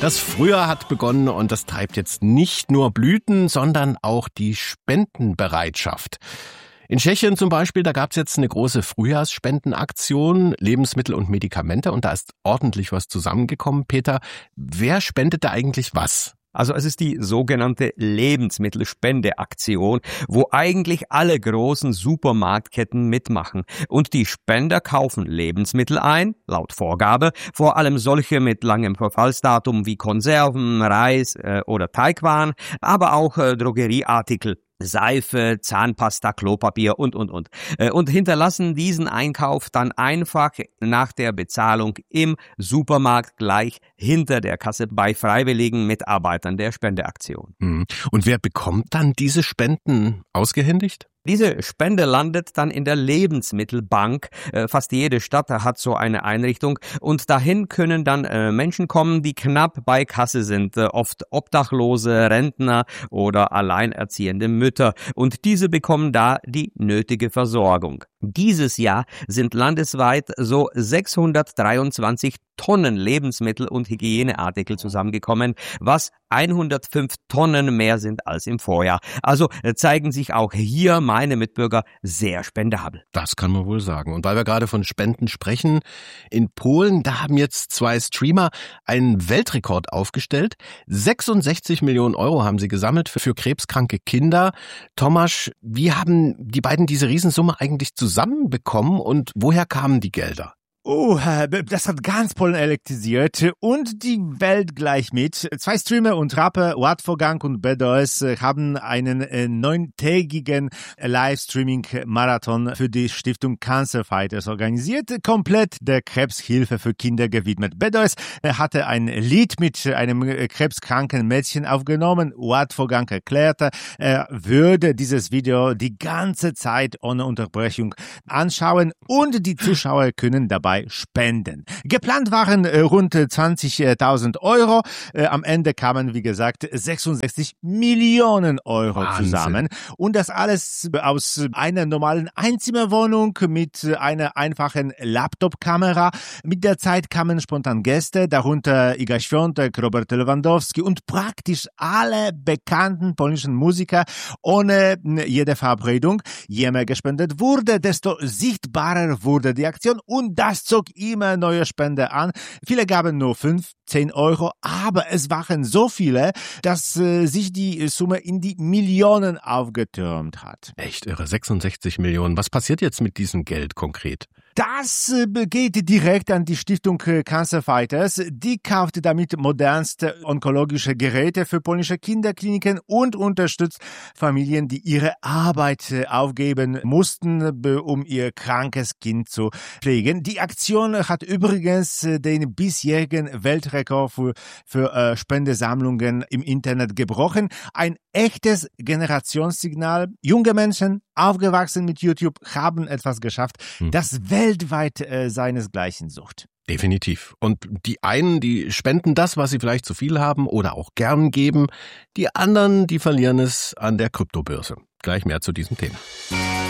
Das Frühjahr hat begonnen und das treibt jetzt nicht nur Blüten, sondern auch die Spendenbereitschaft. In Tschechien zum Beispiel, da gab es jetzt eine große Frühjahrsspendenaktion, Lebensmittel und Medikamente, und da ist ordentlich was zusammengekommen. Peter, wer spendet da eigentlich was? Also es ist die sogenannte Lebensmittelspendeaktion, wo eigentlich alle großen Supermarktketten mitmachen. Und die Spender kaufen Lebensmittel ein, laut Vorgabe, vor allem solche mit langem Verfallsdatum wie Konserven, Reis oder Teigwaren, aber auch Drogerieartikel. Seife, Zahnpasta, Klopapier und. Und hinterlassen diesen Einkauf dann einfach nach der Bezahlung im Supermarkt gleich hinter der Kasse bei freiwilligen Mitarbeitern der Spendeaktion. Und wer bekommt dann diese Spenden ausgehändigt? Diese Spende landet dann in der Lebensmittelbank. Fast jede Stadt hat so eine Einrichtung und dahin können dann Menschen kommen, die knapp bei Kasse sind, oft Obdachlose, Rentner oder alleinerziehende Mütter, und diese bekommen da die nötige Versorgung. Dieses Jahr sind landesweit so 623 Tonnen Lebensmittel und Hygieneartikel zusammengekommen, was 105 Tonnen mehr sind als im Vorjahr. Also zeigen sich auch hier meine Mitbürger sehr spendabel. Das kann man wohl sagen. Und weil wir gerade von Spenden sprechen, in Polen, da haben jetzt 2 Streamer einen Weltrekord aufgestellt. 66 Millionen Euro haben sie gesammelt für krebskranke Kinder. Tomasz, wie haben die beiden diese Riesensumme eigentlich zusammenbekommen und woher kamen die Gelder? Oh, das hat ganz Polen elektrisiert und die Welt gleich mit. 2 Streamer und Rapper, Łatwogang und BDS, haben einen 9-tägigen Livestreaming-Marathon für die Stiftung Cancer Fighters organisiert, komplett der Krebshilfe für Kinder gewidmet. BDS hatte ein Lied mit einem krebskranken Mädchen aufgenommen. Łatwogang erklärte, er würde dieses Video die ganze Zeit ohne Unterbrechung anschauen und die Zuschauer können dabei spenden. Geplant waren rund 20.000 Euro. Am Ende kamen, wie gesagt, 66 Millionen Euro Wahnsinn. zusammen. Und das alles aus einer normalen Einzimmerwohnung mit einer einfachen Laptop-Kamera. Mit der Zeit kamen spontan Gäste, darunter Iga Świątek, Robert Lewandowski und praktisch alle bekannten polnischen Musiker ohne jede Verabredung. Je mehr gespendet wurde, desto sichtbarer wurde die Aktion und das zog immer neue Spender an. Viele gaben nur 5, 10 Euro, aber es waren so viele, dass sich die Summe in die Millionen aufgetürmt hat. Echt irre, 66 Millionen. Was passiert jetzt mit diesem Geld konkret? Das geht direkt an die Stiftung Cancer Fighters. Die kauft damit modernste onkologische Geräte für polnische Kinderkliniken und unterstützt Familien, die ihre Arbeit aufgeben mussten, um ihr krankes Kind zu pflegen. Die Aktion hat übrigens den bisherigen Weltrekord für Spendesammlungen im Internet gebrochen. Ein echtes Generationssignal. Junge Menschen, aufgewachsen mit YouTube, haben etwas geschafft, das weltweit seinesgleichen sucht. Definitiv. Und die einen, die spenden das, was sie vielleicht zu viel haben oder auch gern geben. Die anderen, die verlieren es an der Kryptobörse. Gleich mehr zu diesem Thema.